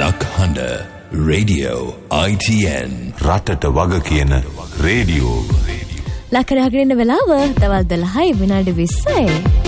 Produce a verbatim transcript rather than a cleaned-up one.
ලක්හඬ radio I T N රටට වග කියන රේඩියෝ. ලක්හඬ හගින්න වෙලාව දවල් දොළහයි විනාඩි විස්සයි.